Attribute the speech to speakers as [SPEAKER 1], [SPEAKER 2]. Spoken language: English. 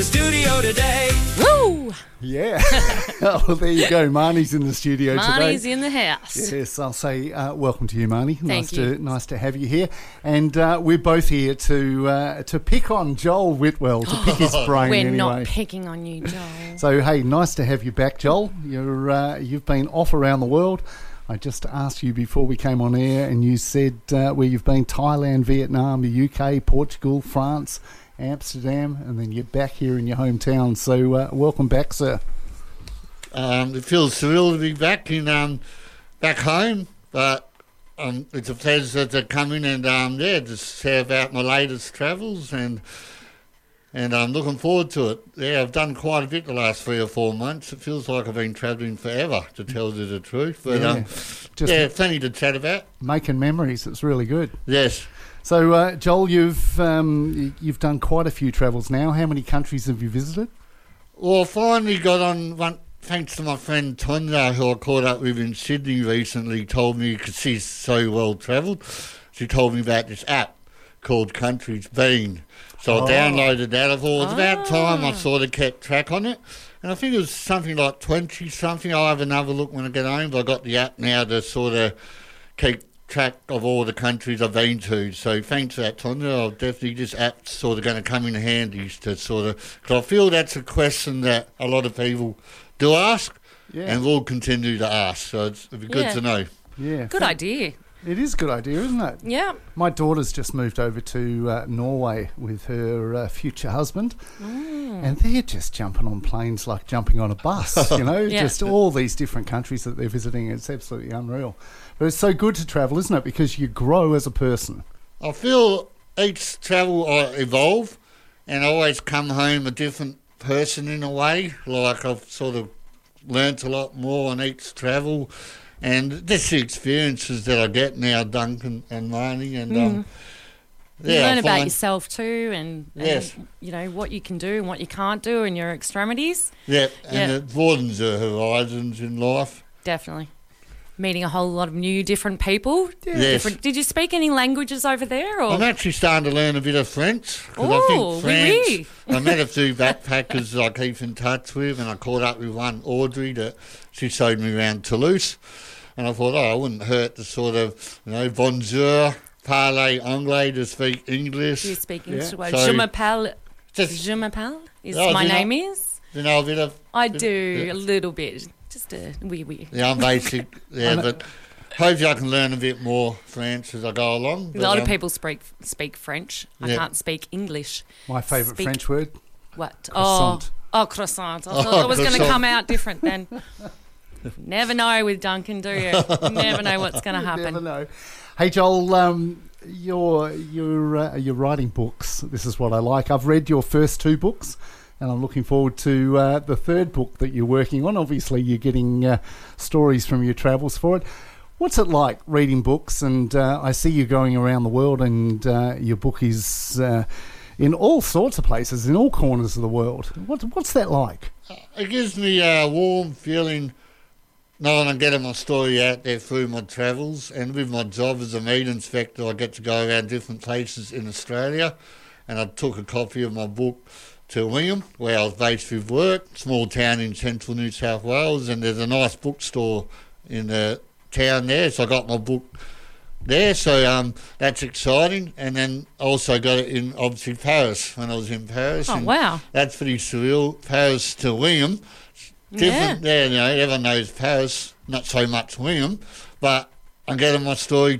[SPEAKER 1] Studio today.
[SPEAKER 2] Woo!
[SPEAKER 3] Yeah. Well, there you go. Marnie's in the studio today.
[SPEAKER 2] Marnie's in the house.
[SPEAKER 3] Yes, I'll say welcome to you, Marnie.
[SPEAKER 2] Thank you.
[SPEAKER 3] Nice to have you here. And we're both here to pick on Joel Whitwell, to pick his brain
[SPEAKER 2] We're
[SPEAKER 3] anyway.
[SPEAKER 2] not picking on you, Joel.
[SPEAKER 3] So, hey, nice to have you back, Joel. You've been off around the world. I just asked you before we came on air, and you said where you've been: Thailand, Vietnam, the UK, Portugal, France, Amsterdam, and then you're back here in your hometown. So welcome back, sir.
[SPEAKER 4] It feels surreal to be back back home, but it's a pleasure to come in and just share about my latest travels, and I'm looking forward to it. Yeah, I've done quite a bit the last 3 or 4 months. It feels like I've been travelling forever, to tell you the truth. But plenty to chat about.
[SPEAKER 3] Making memories. It's really good.
[SPEAKER 4] Yes.
[SPEAKER 3] So, Joel, you've done quite a few travels now. How many countries have you visited?
[SPEAKER 4] Well, I finally got on one, thanks to my friend Tonya, who I caught up with in Sydney recently, told me, because she's so well travelled, she told me about this app called Countries Bean. So I downloaded that. I thought it was about time I sort of kept track on it. And I think it was something like 20-something. I'll have another look when I get home, but I've got the app now to sort of keep track of all the countries I've been to. So thanks for that, Tonya. I'll definitely, this app's sort of going to come in handy to sort of, because I feel that's a question that a lot of people do ask and will continue to ask. So it'd be good to know.
[SPEAKER 3] Yeah.
[SPEAKER 2] Good idea.
[SPEAKER 3] It is a good idea, isn't it?
[SPEAKER 2] Yeah.
[SPEAKER 3] My daughter's just moved over to Norway with her future husband, and they're just jumping on planes like jumping on a bus, just all these different countries that they're visiting. It's absolutely unreal. But it's so good to travel, isn't it? Because you grow as a person.
[SPEAKER 4] I feel each travel I evolve, and I always come home a different person in a way. Like I've sort of learnt a lot more on each travel. And just the experiences that I get now, Duncan and Marnie, and
[SPEAKER 2] you learn about yourself too, and what you can do and what you can't do, and your extremities.
[SPEAKER 4] Yeah, and it broadens your horizons in life.
[SPEAKER 2] Definitely. Meeting a whole lot of new, different people.
[SPEAKER 4] Yes.
[SPEAKER 2] Did you speak any languages over there? Or?
[SPEAKER 4] I'm actually starting to learn a bit of French. I think France, I met a few backpackers that I keep in touch with, and I caught up with one, Audrey, that she showed me around Toulouse. And I thought, it wouldn't hurt to sort of, bonjour, parler anglais, to speak English.
[SPEAKER 2] You speak English. Yeah. Je m'appelle, my name is.
[SPEAKER 4] You know a bit of...
[SPEAKER 2] I do, a little bit. Just a wee.
[SPEAKER 4] Yeah, I'm basic, but hopefully I can learn a bit more French as I go along.
[SPEAKER 2] A lot of people speak French. I can't speak English.
[SPEAKER 3] My favourite French word?
[SPEAKER 2] What?
[SPEAKER 3] Croissant.
[SPEAKER 2] Croissant. I thought it was going to come out different then. Never know with Duncan, do you? Never know what's going to happen.
[SPEAKER 3] Never know. Hey, Joel, you're writing books. This is what I like. I've read your first 2 books, and I'm looking forward to the 3rd book that you're working on. Obviously, you're getting stories from your travels for it. What's it like reading books? And I see you going around the world, and your book is in all sorts of places, in all corners of the world. What's that like?
[SPEAKER 4] It gives me a warm feeling knowing I'm getting my story out there through my travels, and with my job as a meat inspector, I get to go around different places in Australia, and I took a copy of my book to William, where I was based with work, small town in central New South Wales, and there's a nice bookstore in the town there, so I got my book there, so that's exciting. And then also got it in, obviously, Paris, when I was in Paris.
[SPEAKER 2] Oh, wow.
[SPEAKER 4] That's pretty surreal, Paris to William. Different there, everyone knows Paris, not so much William, but I'm getting my story